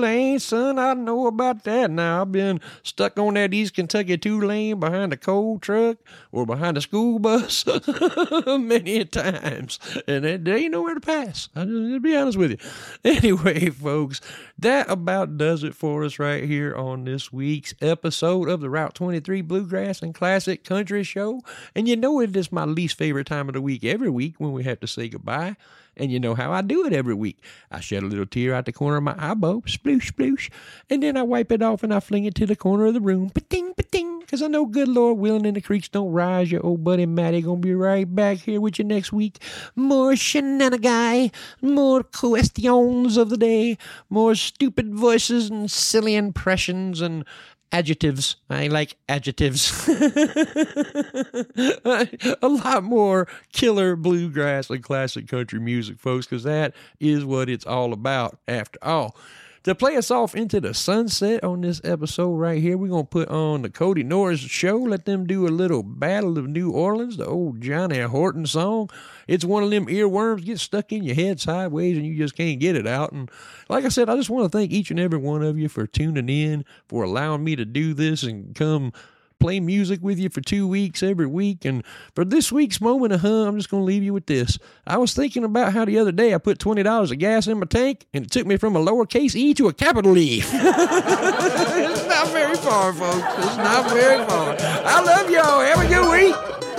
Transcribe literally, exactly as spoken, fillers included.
lane, son. I know about that now. I've been stuck on that East Kentucky two lane behind a coal truck or behind a school bus many times. And there ain't nowhere to pass. I'll just be honest with you. Anyway, folks, that about does it for us right here on this week's episode of the Route twenty-three Bluegrass and Classic Country Show. And you know it is my least favorite time of the week every week when we have to say goodbye. And you know how I do it every week. I shed a little tear out the corner of my eyeball, sploosh, sploosh, and then I wipe it off and I fling it to the corner of the room, pa-ting, pa-ting, because I know good Lord willing and the creeks don't rise. Your old buddy Matty gonna be right back here with you next week. More shenanigan, more questions of the day, more stupid voices and silly impressions and adjectives. I like adjectives. A lot more killer bluegrass and classic country music, folks, because that is what it's all about after all. To play us off into the sunset on this episode right here, we're going to put on the Cody Norris Show. Let them do a little Battle of New Orleans, the old Johnny Horton song. It's one of them earworms get stuck in your head sideways and you just can't get it out. And like I said, I just want to thank each and every one of you for tuning in, for allowing me to do this and come play music with you for two weeks every week. And for this week's moment of huh, I'm just going to leave you with this. I was thinking about how the other day I put twenty dollars of gas in my tank and it took me from a lowercase e to a capital E. It's not very far, folks. It's not very far. I love y'all. Have a good week.